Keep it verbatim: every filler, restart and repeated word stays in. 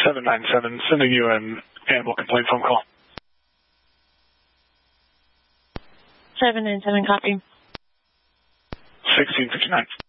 seven nine seven, sending you an animal complaint phone call. seven nine seven, copy. sixteen fifty-nine.